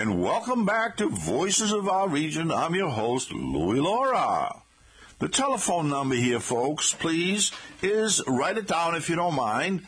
And welcome back to Voices of Our Region. I'm your host, Louie Laura. The telephone number here, folks, please, is, write it down if you don't mind,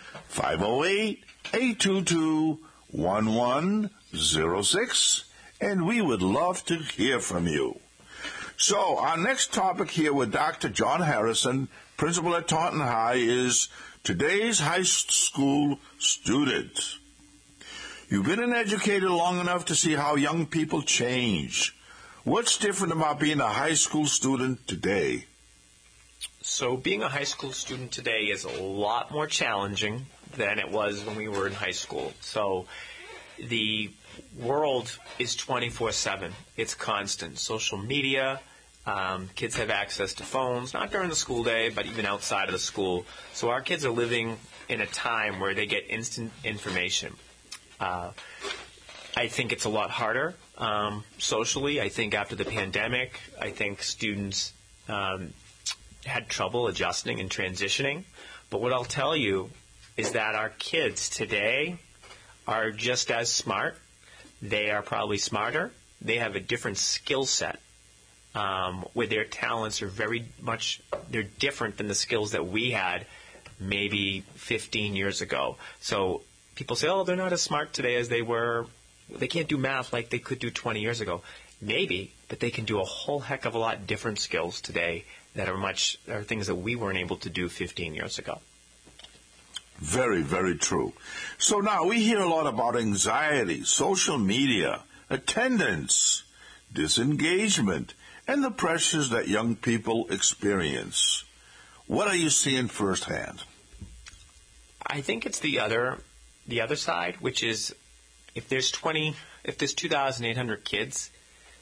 508-822-1106, and we would love to hear from you. So our next topic here with Dr. John Harrison, principal at Taunton High, is today's high school student. You've been an educator long enough to see how young people change. What's different about being a high school student today? So being a high school student today is a lot more challenging than it was when we were in high school. So the world is 24/7. It's constant. Social media, kids have access to phones, not during the school day, but even outside of the school. So our kids are living in a time where they get instant information. I think it's a lot harder socially. I think after the pandemic, I think students had trouble adjusting and transitioning. But what I'll tell you is that our kids today are just as smart. They are probably smarter. They have a different skill set where their talents are they're different than the skills that we had maybe 15 years ago. So people say, oh, they're not as smart today as they were. They can't do math like they could do 20 years ago. Maybe, but they can do a whole heck of a lot different skills today that are things that we weren't able to do 15 years ago. Very, very true. So now we hear a lot about anxiety, social media, attendance, disengagement, and the pressures that young people experience. What are you seeing firsthand? I think it's the other side, which is if there's 2,800 kids,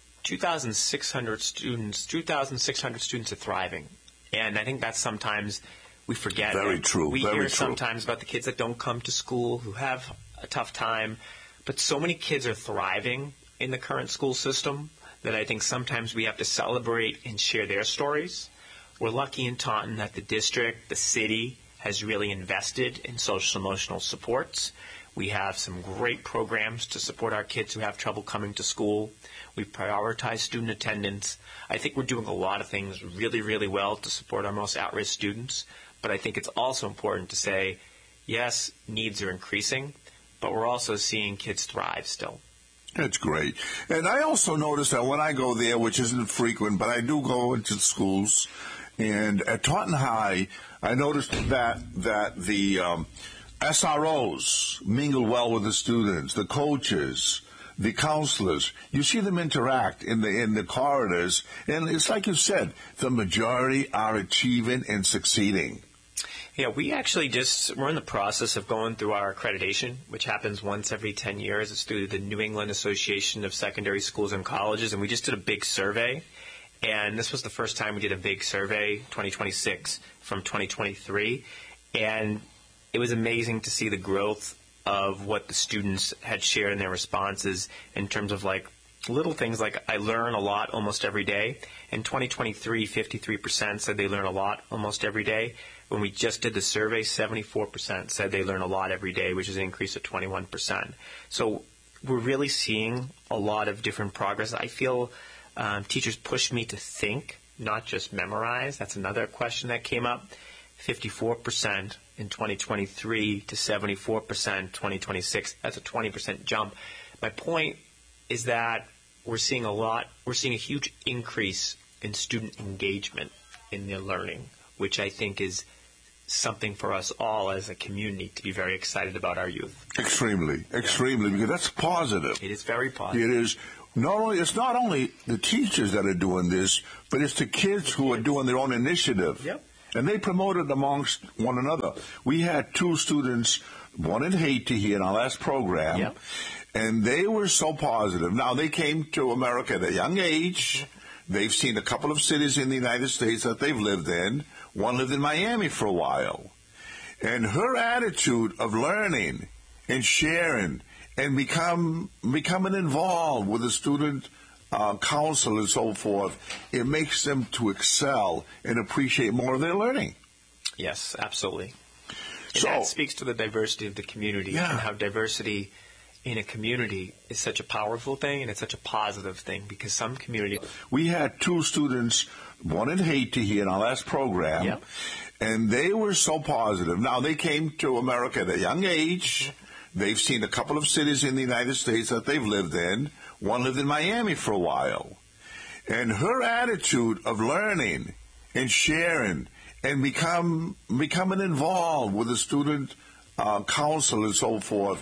2,600 students are thriving. And I think that's sometimes we forget. Very true. We hear true. Sometimes about the kids that don't come to school, who have a tough time. But so many kids are thriving in the current school system that I think sometimes we have to celebrate and share their stories. We're lucky in Taunton that the district, the city, has really invested in social emotional supports. We have some great programs to support our kids who have trouble coming to school. We prioritize student attendance. I think we're doing a lot of things really, really well to support our most at-risk students. But I think it's also important to say, yes, needs are increasing, but we're also seeing kids thrive still. That's great. And I also notice that when I go there, which isn't frequent, but I do go into schools, and at Taunton High, I noticed that the SROs mingle well with the students, the coaches, the counselors. You see them interact in the corridors, and it's like you said, the majority are achieving and succeeding. Yeah, we're in the process of going through our accreditation, which happens once every 10 years. It's through the New England Association of Secondary Schools and Colleges, and we just did a big survey. And this was the first time we did a big survey, 2026 from 2023. And it was amazing to see the growth of what the students had shared in their responses in terms of like little things like I learn a lot almost every day. In 2023, 53% said they learn a lot almost every day. When we just did the survey, 74% said they learn a lot every day, which is an increase of 21%. So we're really seeing a lot of different progress. I feel teachers push me to think, not just memorize. That's another question that came up. 54% in 2023 to 74% 2026. That's a 20% jump. My point is that we're seeing a huge increase in student engagement in their learning, which I think is something for us all as a community to be very excited about our youth. Extremely, because that's positive. It is very positive. It is. It's not only the teachers that are doing this, but it's the kids who are doing their own initiative. Yep. And they promote it amongst one another. We had 2 students, one in Haiti here in our last program, yep. And they were so positive. Now, they came to America at a young age. They've seen a couple of cities in the United States that they've lived in. One lived in Miami for a while. And her attitude of learning and sharing and becoming involved with the student council and so forth, it makes them to excel and appreciate more of their learning. Yes, absolutely. And that speaks to the diversity of the community and how diversity in a community is such a powerful thing, and it's such a positive thing, because some communities... We had 2 students, one in Haiti here in our last program, Yep. and they were so positive. Now, they came to America at a young age. They've seen a couple of cities in the United States that they've lived in. One lived in Miami for a while. And her attitude of learning and sharing and becoming involved with the student council and so forth